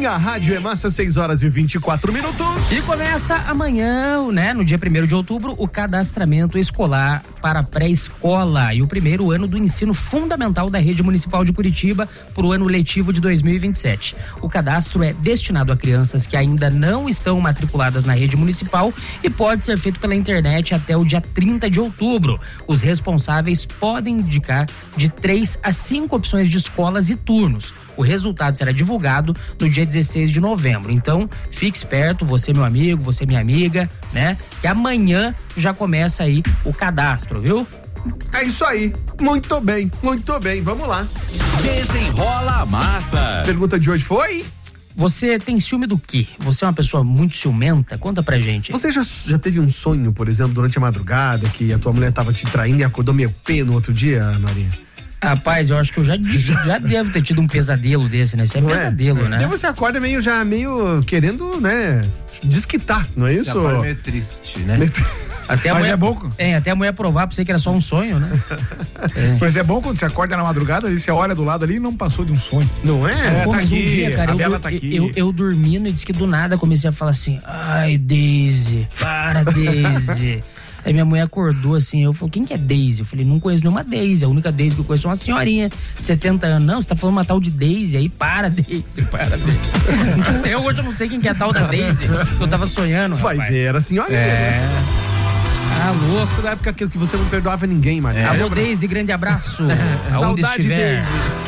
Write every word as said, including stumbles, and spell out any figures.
A Rádio é Massa, seis horas e vinte e quatro minutos. E começa amanhã, né, no dia primeiro de outubro, o cadastramento escolar para pré-escola e o primeiro ano do ensino fundamental da rede municipal de Curitiba para o ano letivo de dois mil e vinte e sete. O cadastro é destinado a crianças que ainda não estão matriculadas na rede municipal e pode ser feito pela internet até o dia trinta de outubro. Os responsáveis podem indicar de três a cinco opções de escolas e turnos. O resultado será divulgado no dia dezesseis de novembro. Então, fique esperto, você meu amigo, você minha amiga, né? Que amanhã já começa aí o cadastro, viu? É isso aí. Muito bem, muito bem. Vamos lá. Desenrola a Massa. A pergunta de hoje foi... Você tem ciúme do quê? Você é uma pessoa muito ciumenta? Conta pra gente. Você já, já teve um sonho, por exemplo, durante a madrugada, que a tua mulher tava te traindo e acordou meio pé no outro dia, Maria? Rapaz, eu acho que eu já, já devo ter tido um pesadelo desse, né? Isso é não pesadelo, é? né? Então você acorda meio já, meio querendo, né, desquitar, não é isso? Você acorda meio triste, né? Meio... Até a Mas mulher, é bom. É, até a mulher provar pra você que era só um sonho, né? É. Mas é bom quando você acorda na madrugada e você olha do lado ali e não passou de um sonho. Não é? É, Pô, tá mas um aqui, dia, cara, a eu, Bela eu, tá aqui. eu, eu dormindo e disse que do nada comecei a falar assim, ai, Daisy, para, Daisy. Aí minha mulher acordou assim, eu falei, quem que é Daisy? Eu falei, não conheço nenhuma Daisy, a única Daisy que eu conheço é uma senhorinha de setenta anos. Não, você tá falando uma tal de Daisy, aí para, Daisy, para, Daisy. Até hoje eu não sei quem que é a tal da Daisy, eu tava sonhando, Vai rapaz. ver, era a senhorinha, É. né? Ah, louco. Na época aquilo que você não perdoava ninguém, Maria. Alô, Daisy, grande abraço. Aonde Saudade, estiver. Daisy.